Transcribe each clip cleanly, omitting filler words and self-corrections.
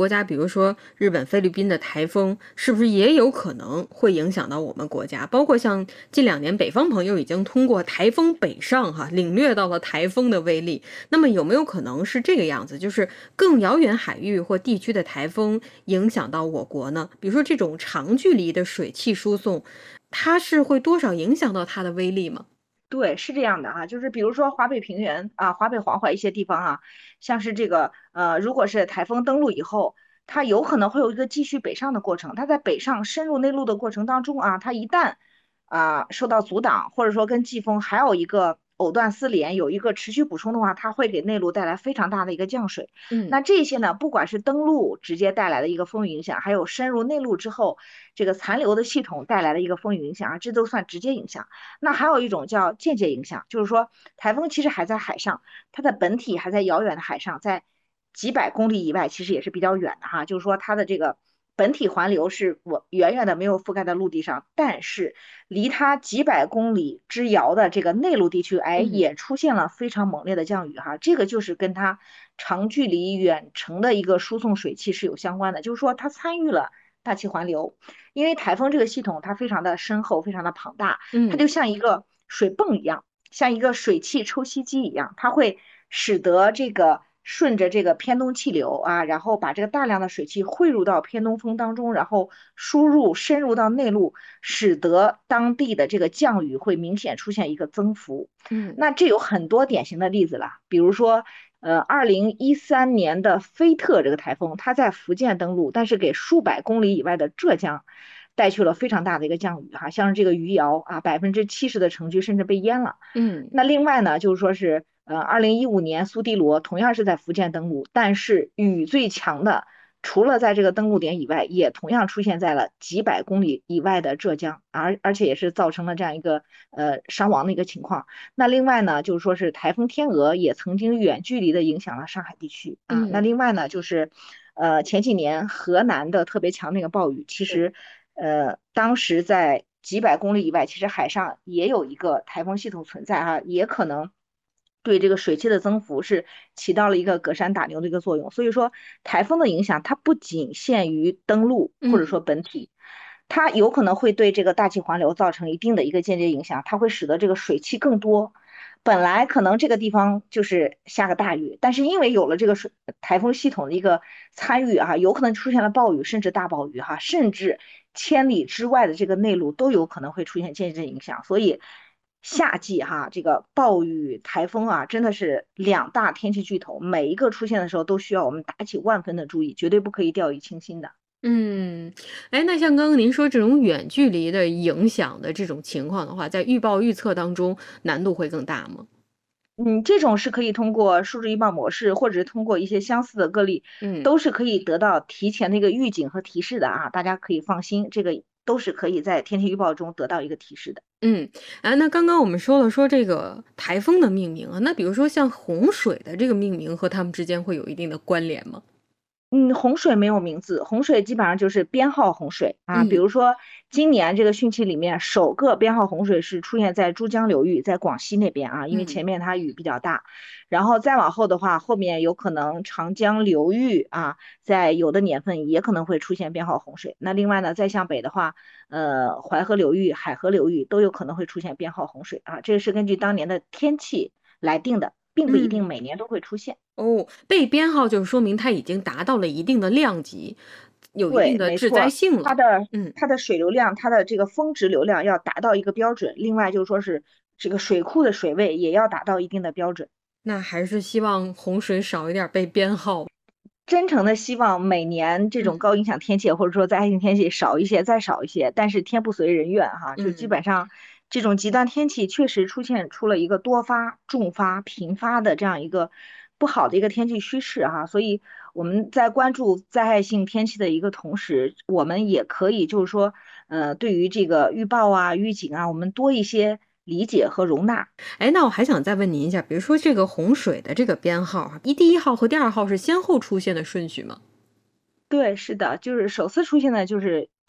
国家，比如说日本、菲律宾的台风，是不是也有可能会影响到我们国家？包括像近2年北方朋友已经通过台风北上领略到了台风的威力。那么有没有可能是这个样子，就是更遥远海域或地区的台风影响到我国呢？比如说这种长距离的水汽输送，它是会多少影响到它的威力吗？ 对，是这样的哈，就是比如说华北平原啊、华北黄淮一些地方啊，像是这个如果是台风登陆以后，它有可能会有一个继续北上的过程。它在北上深入内陆的过程当中啊，它一旦受到阻挡，或者说跟季风还有一个藕断丝连，有一个持续补充的话，它会给内陆带来非常大的一个降水。 嗯。 那这些呢，不管是登陆直接带来的一个风雨影响，还有深入内陆之后这个残留的系统带来的一个风雨影响啊，这都算直接影响。那还有一种叫间接影响，就是说台风其实还在海上，它的本体还在遥远的海上，在几百公里以外，其实也是比较远的哈。就是说它的这个本体环流是我远远的没有覆盖在陆地上，但是离它几百公里之遥的这个内陆地区，哎， 嗯。 也出现了非常猛烈的降雨哈。这个就是跟它长距离远程的一个输送水汽是有相关的，就是说它参与了大气环流。因为台风这个系统它非常的深厚，非常的庞大，它嗯。 就像一个水泵一样，像一个水汽抽吸机一样，它会使得这个顺着这个偏东气流啊，然后把这个大量的水汽汇入到偏东风当中，然后输入深入到内陆，使得当地的这个降雨会明显出现一个增幅。 嗯。 那这有很多典型的例子了，比如说2013年的菲特这个台风，它在福建登陆，但是给数百公里以外的浙江带去了非常大的一个降雨哈，像是这个余姚啊，70%的城区甚至被淹了。 嗯。 那另外呢，就是说是2015年苏迪罗同样是在福建登陆，但是雨最强的，除了在这个登陆点以外，也同样出现在了几百公里以外的浙江，而且也是造成了这样一个伤亡的一个情况。那另外呢，就是说是台风天鹅也曾经远距离的影响了上海地区啊。那嗯。 另外呢，就是前几年河南的特别强那个暴雨，其实当时在几百公里以外，其实海上也有一个台风系统存在哈，也可能对这个水汽的增幅是起到了一个隔山打牛的一个作用。所以说，台风的影响它不仅限于登陆或者嗯。 说本体，它有可能会对这个大气环流造成一定的一个间接影响，它会使得这个水汽更多。本来可能这个地方就是下个大雨，但是因为有了这个台风系统的一个参与哈，有可能出现了暴雨，甚至大暴雨哈，甚至千里之外的这个内陆都有可能会出现间接影响。所以夏季哈，这个暴雨、台风啊，真的是两大天气巨头，每一个出现的时候都需要我们打起万分的注意，绝对不可以掉以轻心的。 嗯。哎，那像刚刚您说这种远距离的影响的这种情况的话，在预报预测当中难度会更大吗？ 嗯，这种是可以通过数字预报模式，或者是通过一些相似的个例， 嗯。 都是可以得到提前的一个预警和提示的啊，大家可以放心，这个都是可以在天气预报中得到一个提示的。 嗯。那刚刚我们说了说这个台风的命名啊，那比如说像洪水的这个命名和它们之间会有一定的关联吗？ 嗯，洪水没有名字，洪水基本上就是编号洪水啊。比嗯。 如说今年这个汛期里面，首个编号洪水是出现在珠江流域，在广西那边啊，因为嗯。 前面它雨比较大。然后再往后的话，后面有可能长江流域啊，在有的年份也可能会出现编号洪水。那另外呢，再向北的话，淮河流域、海河流域都有可能会出现编号洪水啊。这个是根据当年的天气来定的，并不一定嗯。 每年都会出现。 哦，被编号就是说明它已经达到了一定的量级，有一定对， 的致灾没错， 性了。 它的嗯。 它的水流量，它的这个峰值流量要达到一个标准，另外就是说是这个水库的水位也要达到一定的标准。 那还是希望洪水少一点儿被编号。 真诚的希望每年这种嗯。 高影响天气或者说灾害性天气少一些，再少一些，但是天不随人愿哈，就基嗯。 本上这种极端天气确实出现出了一个多发、重发、频发的这样一个不好的一个天气趋势哈，所以我们在关注灾害性天气的一个同时，我们也可以就是说，对于这个预报啊、预警啊，我们多一些理解和容纳。 哎，那我还想再问您一下，比如说这个洪水的这个编号啊，第一号和第2号是先后出现的顺序吗？ 对，是的，就是首次出现的就是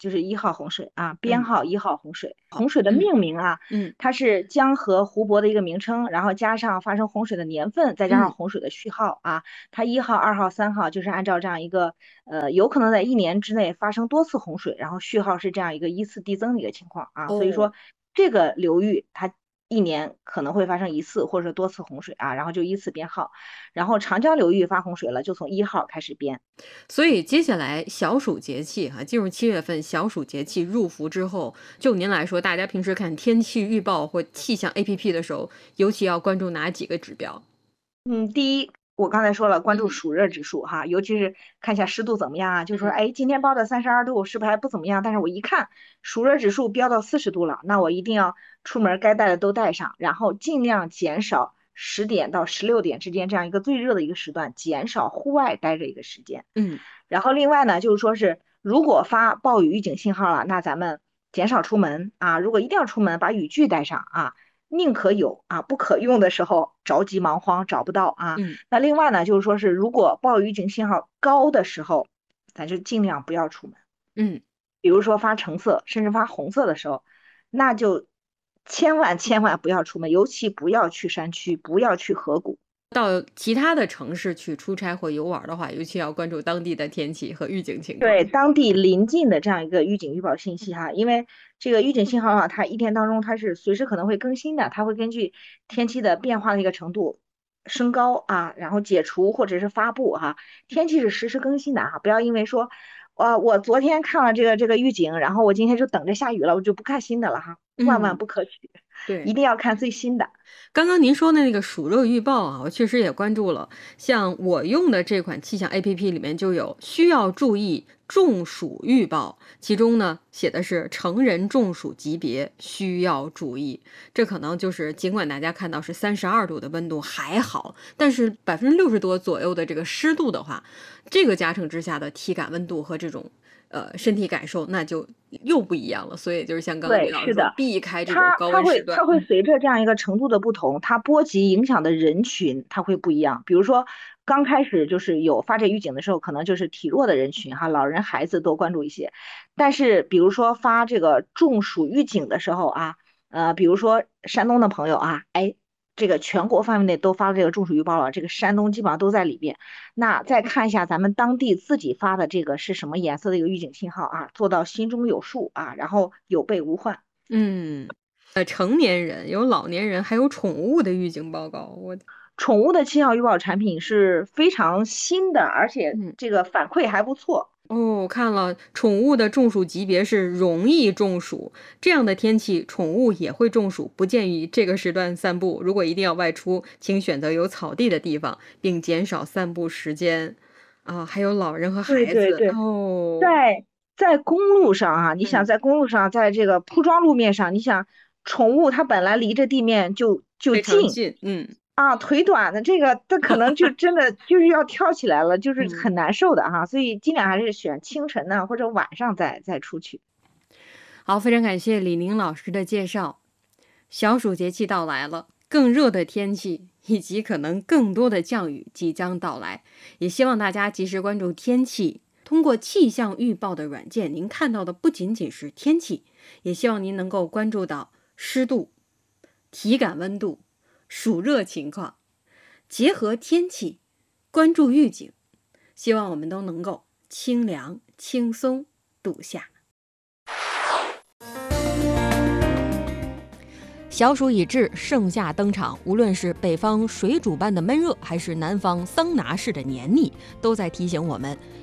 就是1号洪水啊，编号1号洪水。 好， 洪水的命名啊， 嗯它是江河湖泊的一个名称，然后加上发生洪水的年份，再加上嗯洪水的序号啊，它1号、2号、3号就是按照这样一个有可能在1年之内发生多次洪水，然后序号是这样一个依次递增的一个情况啊，所以哦。 说这个流域它1年可能会发生1次或者多次洪水啊，然后就依次编号，然后长江流域发洪水了，就从1号开始编。 所以接下来小暑节气哈，进入7月份，小暑节气入伏之后，就您来说，大家平时看天气预报或气象 APP 的时候，尤其要关注哪几个指标？ 第一，我刚才说了，关注嗯暑热指数哈，尤其是看一下湿度怎么样啊，就说， 嗯哎，今天报的32度是不是还不怎么样？但是我一看暑热指数飙到40度了，那我一定要出门该带的都带上，然后尽量减少10点到16点之间这样一个最热的一个时段，减少户外待着一个时间。 嗯然后另外呢，就是说是如果发暴雨预警信号了，那咱们减少出门啊，如果一定要出门，把雨具带上啊，宁可有啊，不可用的时候着急忙慌找不到啊。 嗯那另外呢，就是说是如果暴雨预警信号高的时候，咱就尽量不要出门。 嗯。 比如说发橙色甚至发红色的时候，那就千万不要出门，尤其不要去山区，不要去河谷。 到其他的城市去出差或游玩的话，尤其要关注当地的天气和预警情况。 对当地临近的这样一个预警预报信息哈，因为这个预警信号啊，它一天当中它是随时可能会更新的，它会根据天气的变化的一个程度升高啊，然后解除或者是发布哈，天气是实时更新的哈，不要因为说，我昨天看了这个预警，然后我今天就等着下雨了，我就不看新的了哈，万万嗯， 不可取， 对。 一定要看最新的。 刚刚您说的那个暑热预报啊，我确实也关注了。像我用的这款气象 APP 里面就有需要注意中暑预报，其中呢写的是成人中暑级别需要注意。这可能就是尽管大家看到是32度的温度还好，但是60%多左右的这个湿度的话，这个加成之下的体感温度和这种身体感受那就又不一样了。所以就是像刚刚李对， 老师说， 是的， 避开这种它高它会温时段。 它会随着这样一个程度的不同，它波及影响的人群它会不一样。比如说刚开始就是有发这预警的时候，可能就是体弱的人群哈，老人孩子多关注一些。但是比如说发这个中暑预警的时候啊，比如说山东的朋友啊，哎，这个全国范围内都发了这个中暑预报了，这个山东基本上都在里边。那再看一下咱们当地自己发的这个是什么颜色的一个预警信号啊，做到心中有数啊，然后有备无患。 嗯，成年人、有老年人，还有宠物的预警报告， 宠物的气象预报产品是非常新的，而且嗯。 这个反馈还不错。 哦，看了，宠物的中暑级别是容易中暑，这样的天气，宠物也会中暑，不建议这个时段散步。如果一定要外出，请选择有草地的地方，并减少散步时间。啊，还有老人和对孩子， 对对， 哦。 在公路上啊，你想嗯， 在公路上，在这个铺装路面上，你想宠物它本来离着地面就非常近近，嗯啊，腿短的这个它可能就真的就是要跳起来了，就是嗯。 很难受的哈，所以尽量还是选清晨呢或者晚上再出去。 好，非常感谢李宁老师的介绍。小暑节气到来了，更热的天气以及可能更多的降雨即将到来，也希望大家及时关注天气。通过气象预报的软件，您看到的不仅仅是天气，也希望您能够关注到湿度、体感温度、暑热情况，结合天气，关注预警，希望我们都能够清凉轻松度夏。小暑已至，盛夏登场，无论是北方水煮般的闷热，还是南方桑拿式的黏腻，都在提醒我们